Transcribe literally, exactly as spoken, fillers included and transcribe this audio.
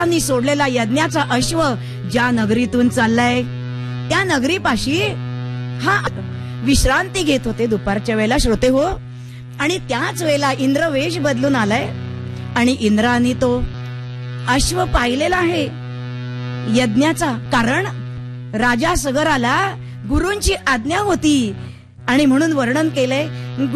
त्यांनी सोडलेला यज्ञाचा अश्व ज्या नगरीतून चाललाय त्या नगरीपाशी हा विश्रांती घेत होते दुपारच्या वेळेला श्रोते हो. आणि त्याच वेळेला इंद्र वेश बदलून आलाय आणि इंद्राने तो अश्व पाहिलेला आहे यज्ञाचा. कारण राजा सगराला गुरूंची आज्ञा होती आणि म्हणून वर्णन केलंय